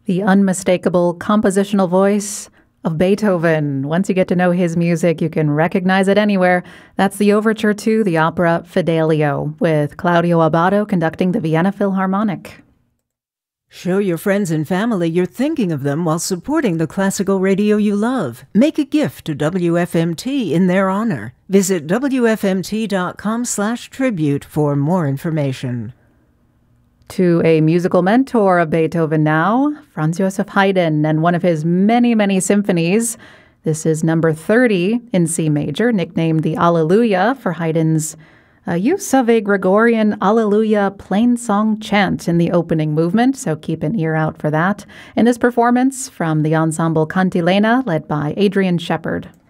The unmistakable compositional voice of Beethoven. Once you get to know his music, you can recognize it anywhere. That's the overture to the opera Fidelio, with Claudio Abbado conducting the Vienna Philharmonic. Show your friends and family you're thinking of them while supporting the classical radio you love. Make a gift to WFMT in their honor. Visit WFMT.com/tribute for more information. To a musical mentor of Beethoven now, Franz Joseph Haydn, and one of his many, many symphonies. This is number 30 in C major, nicknamed the Alleluia for Haydn's use of a Gregorian Alleluia plain song chant in the opening movement, so keep an ear out for that. In this performance from the ensemble Cantilena, led by Adrian Shepard.